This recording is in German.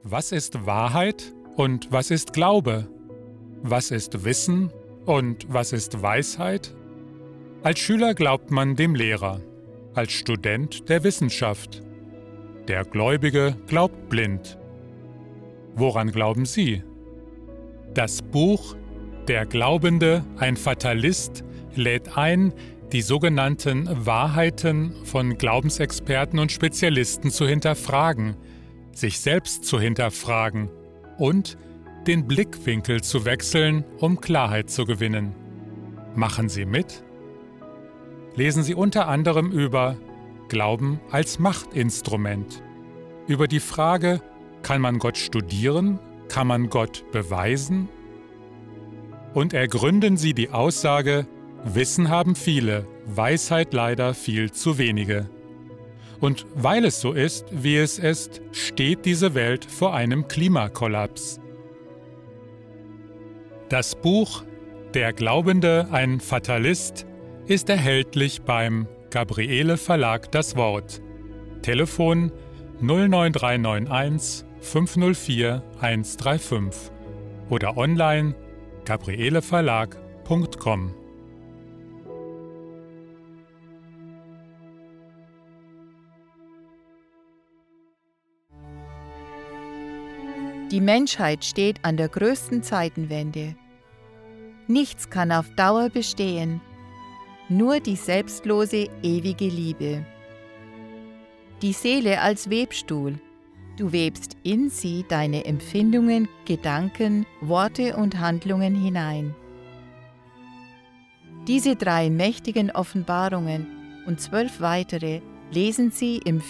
Was ist Wahrheit und was ist Glaube? Was ist Wissen und was ist Weisheit? Als Schüler glaubt man dem Lehrer, als Student der Wissenschaft. Der Gläubige glaubt blind. Woran glauben Sie? Das Buch Der Glaubende, ein Fatalist lädt ein, die sogenannten Wahrheiten von Glaubensexperten und Spezialisten zu hinterfragen, sich selbst zu hinterfragen und den Blickwinkel zu wechseln, um Klarheit zu gewinnen. Machen Sie mit? Lesen Sie unter anderem über Glauben als Machtinstrument, über die Frage, kann man Gott studieren, kann man Gott beweisen? Und ergründen Sie die Aussage, Wissen haben viele, Weisheit leider viel zu wenige. Und weil es so ist, wie es ist, steht diese Welt vor einem Klimakollaps. Das Buch Der Glaubende, ein Fatalist ist erhältlich beim Gabriele Verlag Das Wort. Telefon 09391 504 135 oder online gabrieleverlag.com. Die Menschheit steht an der größten Zeitenwende. Nichts kann auf Dauer bestehen, nur die selbstlose, ewige Liebe. Die Seele als Webstuhl. Du webst in sie deine Empfindungen, Gedanken, Worte und Handlungen hinein. Diese 3 mächtigen Offenbarungen und 12 weitere lesen Sie im